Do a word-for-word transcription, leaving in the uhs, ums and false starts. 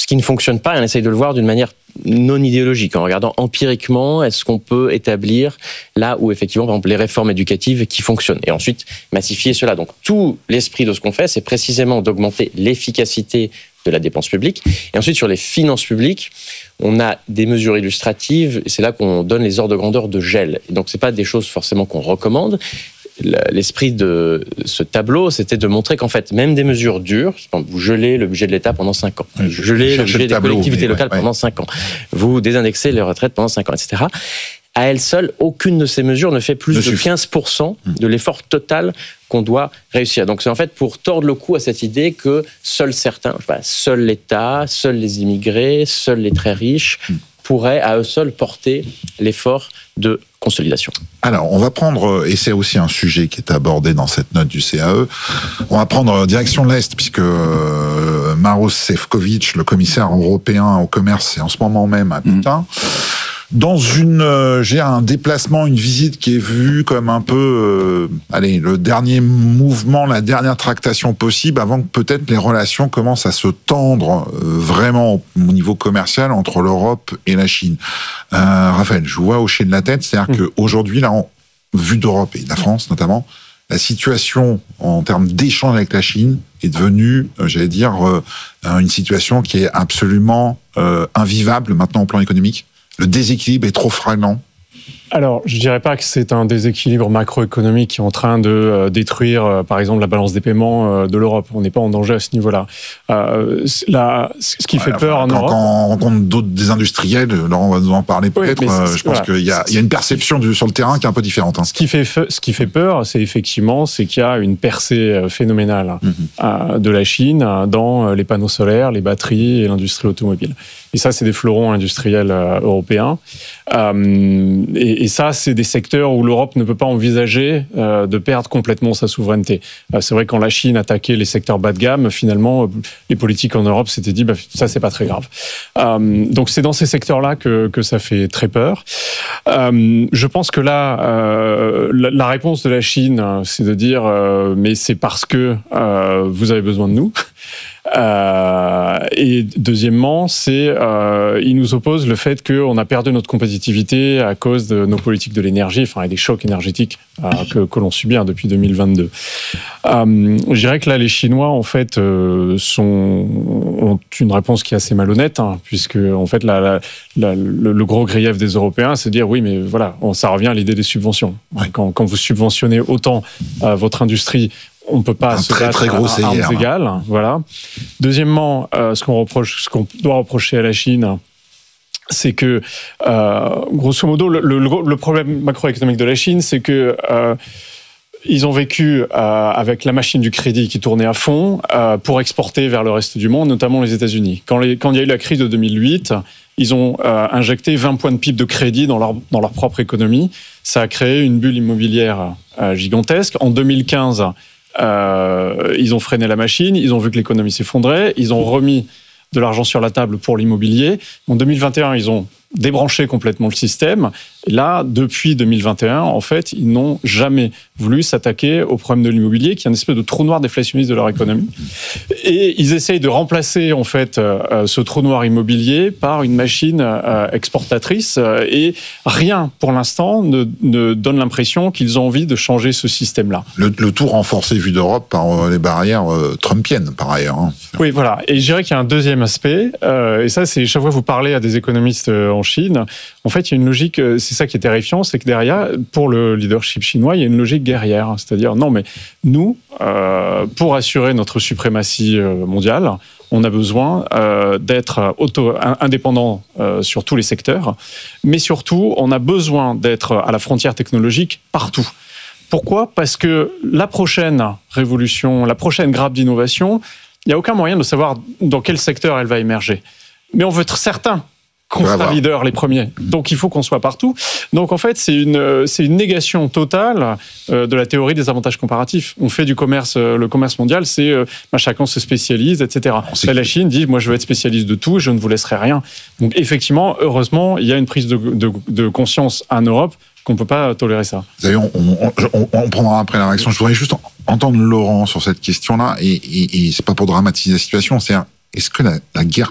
ce qui ne fonctionne pas, et on essaye de le voir d'une manière non idéologique, en regardant empiriquement, est-ce qu'on peut établir là où effectivement, par exemple, les réformes éducatives qui fonctionnent, et ensuite massifier cela. Donc tout l'esprit de ce qu'on fait, c'est précisément d'augmenter l'efficacité de la dépense publique. Et ensuite, sur les finances publiques, on a des mesures illustratives, et c'est là qu'on donne les ordres de grandeur de gel. Et donc, c'est pas des choses forcément qu'on recommande. L'esprit de ce tableau, c'était de montrer qu'en fait, même des mesures dures, vous gelez le budget de l'État pendant cinq ans, vous gelez le budget le tableau, des collectivités locales ouais, pendant ouais. cinq ans, vous désindexez les retraites pendant cinq ans, et cetera. À elle seule, aucune de ces mesures ne fait plus de quinze pour cent de l'effort total qu'on doit réussir. Donc c'est en fait pour tordre le cou à cette idée que seuls certains, je sais pas, seul l'État, seuls les immigrés, seuls les très riches pourraient à eux seuls porter l'effort de consolidation. Alors, on va prendre, et c'est aussi un sujet qui est abordé dans cette note du C A E, on va prendre direction l'Est, puisque Maroš Šefčovič, le commissaire européen au commerce, est en ce moment même à Pékin. Mmh. Dans une, euh, j'ai un déplacement, une visite qui est vue comme un peu, euh, allez, le dernier mouvement, la dernière tractation possible avant que peut-être les relations commencent à se tendre euh, vraiment au niveau commercial entre l'Europe et la Chine. Euh, Raphaël, je vous vois hocher de la tête, c'est-à-dire mmh. qu'aujourd'hui, là, en vue d'Europe et de la France notamment, la situation en termes d'échange avec la Chine est devenue, euh, j'allais dire, euh, une situation qui est absolument euh, invivable maintenant au plan économique. Le déséquilibre est trop freinant. Alors, je ne dirais pas que c'est un déséquilibre macroéconomique qui est en train de euh, détruire, euh, par exemple, la balance des paiements euh, de l'Europe. On n'est pas en danger à ce niveau-là. Euh, là, ce qui ouais, fait peur enfin, en quand, Europe... Quand on rencontre d'autres des industriels, Laurent va nous en parler peut-être, oui, euh, je pense voilà. qu'il y a, il y a une perception du, sur le terrain qui est un peu différente. Hein. Ce qui fait, ce qui fait peur, c'est effectivement c'est qu'il y a une percée phénoménale mm-hmm. euh, de la Chine dans les panneaux solaires, les batteries et l'industrie automobile. Et ça, c'est des fleurons industriels euh, européens. Euh, et, et ça, c'est des secteurs où l'Europe ne peut pas envisager euh, de perdre complètement sa souveraineté. Euh, c'est vrai que quand la Chine attaquait les secteurs bas de gamme, finalement, les politiques en Europe s'étaient dit, bah, ça, c'est pas très grave. Euh, donc, c'est dans ces secteurs-là que, que ça fait très peur. Euh, je pense que là, euh, la, la réponse de la Chine, c'est de dire, euh, mais c'est parce que euh, vous avez besoin de nous. Euh, et deuxièmement, c'est euh, il nous oppose le fait qu'on a perdu notre compétitivité à cause de nos politiques de l'énergie, enfin, et des chocs énergétiques euh, que, que l'on subit hein, depuis deux mille vingt-deux. Euh, je dirais que là, les Chinois, en fait, euh, sont, ont une réponse qui est assez malhonnête, hein, puisque en fait, la, la, la, le, le gros grief des Européens, c'est de dire oui, mais voilà, on, ça revient à l'idée des subventions. Ouais. Quand, quand vous subventionnez autant euh, votre industrie, on ne peut pas un se très, battre très gros à armes égales. Voilà. Deuxièmement, euh, ce qu'on reproche, ce qu'on doit reprocher à la Chine, c'est que, euh, grosso modo, le, le, le problème macroéconomique de la Chine, c'est que euh, ils ont vécu euh, avec la machine du crédit qui tournait à fond euh, pour exporter vers le reste du monde, notamment les États-Unis. Quand, les, quand il y a eu la crise de deux mille huit, ils ont euh, injecté vingt points de P I B de crédit dans leur, dans leur propre économie. Ça a créé une bulle immobilière euh, gigantesque. En deux mille quinze, Euh, ils ont freiné la machine, ils ont vu que l'économie s'effondrait, ils ont remis de l'argent sur la table pour l'immobilier. En deux mille vingt et un, ils ont débranché complètement le système. Et là, depuis deux mille vingt et un, en fait, ils n'ont jamais voulu s'attaquer au problème de l'immobilier, qui est une espèce de trou noir déflationniste de leur économie. Et ils essayent de remplacer, en fait, euh, ce trou noir immobilier par une machine euh, exportatrice. Euh, et rien, pour l'instant, ne, ne donne l'impression qu'ils ont envie de changer ce système-là. Le, le tout renforcé, vu d'Europe, par euh, les barrières euh, trumpiennes, par ailleurs. Hein. Oui, voilà. Et je dirais qu'il y a un deuxième aspect. Euh, et ça, c'est chaque fois que vous parlez à des économistes euh, en Chine, en fait, il y a une logique, c'est ça qui est terrifiant, c'est que derrière, pour le leadership chinois, il y a une logique guerrière. C'est-à-dire, non, mais nous, euh, pour assurer notre suprématie mondiale, on a besoin euh, d'être auto, indépendant euh, sur tous les secteurs, mais surtout, on a besoin d'être à la frontière technologique partout. Pourquoi ? Parce que la prochaine révolution, la prochaine grappe d'innovation, il n'y a aucun moyen de savoir dans quel secteur elle va émerger. Mais on veut être certain qu'on sera leader les premiers. Donc, il faut qu'on soit partout. Donc, en fait, c'est une, c'est une négation totale euh, de la théorie des avantages comparatifs. On fait du commerce, euh, le commerce mondial, c'est euh, bah, chacun se spécialise, et cetera. Là, la Chine dit, moi, je veux être spécialiste de tout, je ne vous laisserai rien. Donc, effectivement, heureusement, il y a une prise de, de, de conscience en Europe qu'on ne peut pas tolérer ça. Vous savez, on, on, on, on prendra après la réaction. Je voudrais juste entendre Laurent sur cette question-là, et, et, et c'est pas pour dramatiser la situation, c'est est-ce que la, la guerre